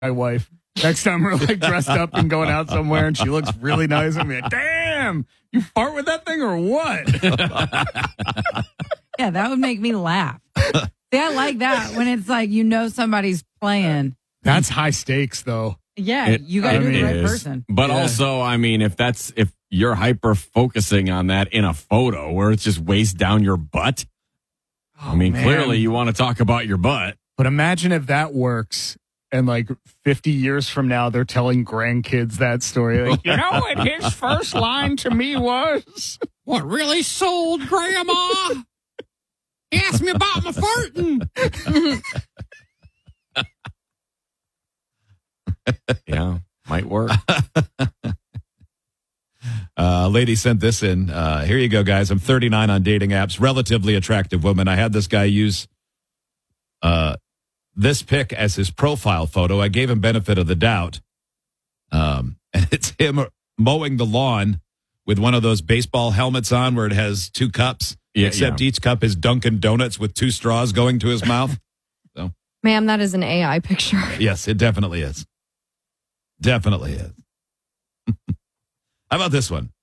my wife. Next time we're like dressed up and going out somewhere and she looks really nice, I'm like, damn, you fart with that thing or what? Yeah, that would make me laugh. See, I like that when it's like, somebody's playing. That's high stakes, though. Yeah, you got to do the right person. But also, I mean, if you're hyper focusing on that in a photo where it's just waist down your butt, clearly you want to talk about your butt. But imagine if that works and like 50 years from now, they're telling grandkids that story. Like, what his first line to me was? What really sold, Grandma? He asked me about my farting. Yeah, might work. Lady sent this in. Here you go, guys. I'm 39 on dating apps. Relatively attractive woman. I had this guy use this pic as his profile photo. I gave him benefit of the doubt. And it's him mowing the lawn with one of those baseball helmets on where it has two cups. Except each cup is Dunkin' Donuts with two straws going to his mouth. So, ma'am, that is an AI picture. Yes, it definitely is. Definitely is. How about this one?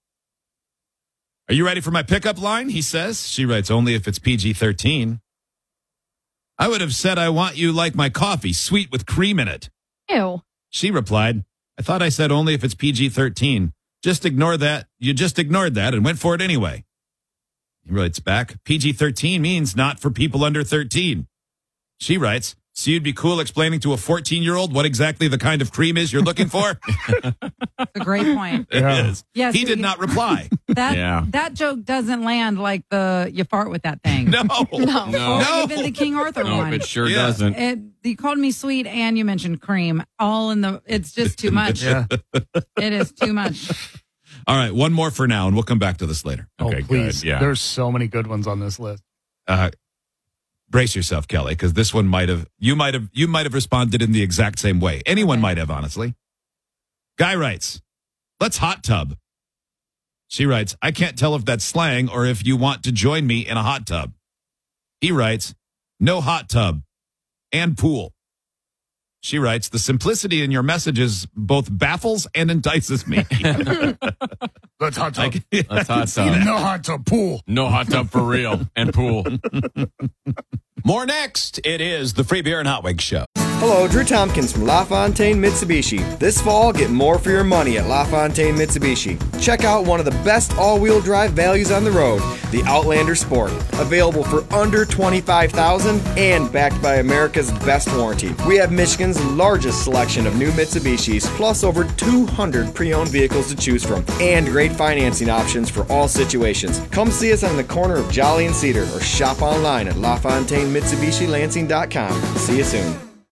Are you ready for my pickup line? He says. She writes, only if it's PG-13. I would have said, I want you like my coffee, sweet with cream in it. Ew. She replied, I thought I said only if it's PG-13. Just ignore that. You just ignored that and went for it anyway. He writes back, PG-13 means not for people under 13. She writes, so you'd be cool explaining to a 14-year-old what exactly the kind of cream is you're looking for? That's a great point. It is. Yes, he did not reply. That joke doesn't land like you fart with that thing. No. Or even the King Arthur one. It sure doesn't. You called me sweet and you mentioned cream. It's just too much. Yeah. It is too much. All right, one more for now, and we'll come back to this later. Okay, please. Good. Yeah. There's so many good ones on this list. Brace yourself, Kelly, because this one you might have responded in the exact same way. Anyone might have, honestly. Guy writes, let's hot tub. She writes, I can't tell if that's slang or if you want to join me in a hot tub. He writes, no hot tub and pool. She writes, the simplicity in your messages both baffles and entices me. Let's hot tub. Let's hot tub. No hot tub, pool. No hot tub for real and pool. More next. It is the Free Beer and Hot Wings Show. Hello, Drew Tompkins from LaFontaine Mitsubishi. This fall, get more for your money at LaFontaine Mitsubishi. Check out one of the best all-wheel drive values on the road, the Outlander Sport. Available for under $25,000 and backed by America's best warranty. We have Michigan's largest selection of new Mitsubishis, plus over 200 pre-owned vehicles to choose from, and great financing options for all situations. Come see us on the corner of Jolly and Cedar, or shop online at LaFontaineMitsubishiLansing.com. See you soon.